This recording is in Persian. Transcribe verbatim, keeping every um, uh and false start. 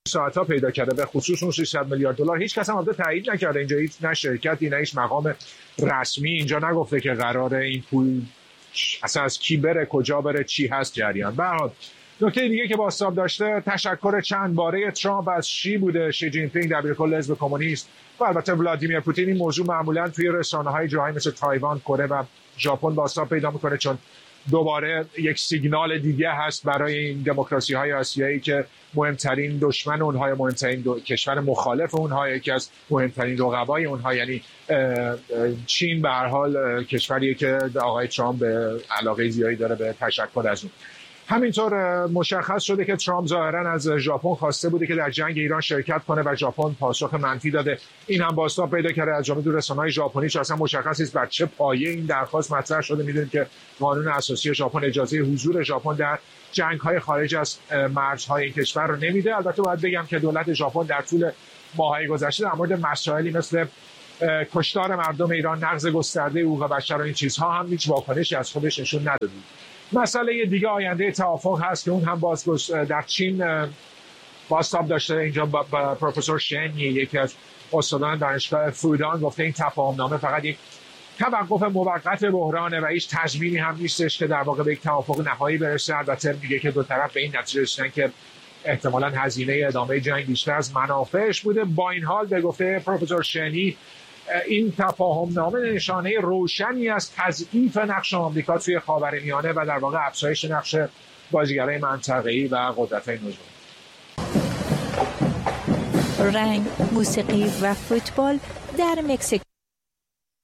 ساعت‌ها پیدا کرده، به خصوص اون سیصد میلیارد دلار. هیچ کس هم البته تایید نکرده، اینجا هیچ نه شرکتی نه هیچ مقام رسمی اینجا نگفته که قراره این پول اصلا از کی بره، کجا بره، چی هست جریان. به هر حال نکته دیگه که بازتاب داشته تشکر چند باره ترامپ از شی بوده، شی جین پینگ دبیرکل حزب کمونیست و البته ولادیمیر پوتین. این موضوع معمولا توی رسانه‌های جهانی مثل تایوان، کره و ژاپن بازتاب پیدا میکنه، چون دوباره یک سیگنال دیگه هست برای این دموکراسی‌های آسیایی که مهمترین دشمن اونها، مهمترین دو... کشور مخالف اونها، یکی از مهمترین رقبای اونها یعنی چین به هر حال کشوریه که آقای ترامپ به علاقه زیادی داره به تشکر از اون. همینطور مشخص شده که ترامپ ظاهرا از ژاپن خواسته بوده که در جنگ ایران شرکت کنه و ژاپن پاسخ منفی داده. این هم بازتاب پیدا کرده از جمله رسانه‌های ژاپنی، چون اصلا مشخص نیست بر چه پایه این درخواست مطرح شده. می‌دونید که قانون اساسی ژاپن اجازه حضور ژاپن در جنگ‌های خارج از مرزهای این کشور رو نمیده. البته باید بگم که دولت ژاپن در طول ماه‌های گذشته در مورد مسائلی مثل کشتار مردم ایران، نقض گسترده حقوق بشر و این چیزها هم هیچ واکنشی از خودش نشون نداده. مسئله دیگه آینده توافق هست که اون هم باز در چین بازتاب داشته. اینجا با, با پروفسور شن، یکی از استادان دانشگاه فودان، گفته این تفاهمنامه فقط یک توقف موقت بحرانه و هیچ تضمینی هم نیستش که در واقع به یک توافق نهایی برسه. البته میگه که دو طرف به این نتیجه رسیدن که احتمالاً هزینه ادامه جنگ بیشتر از منافعش بوده. با این حال به گفته پروفسور شنی این تفاهمنامه نشانه روشنی از تضعیف نقش آمریکا توی خاورمیانه و در واقع افزایش نقش بازیگرای منطقه‌ای و قدرت‌های نظامی. رنگ، موسیقی و فوتبال در مکزیک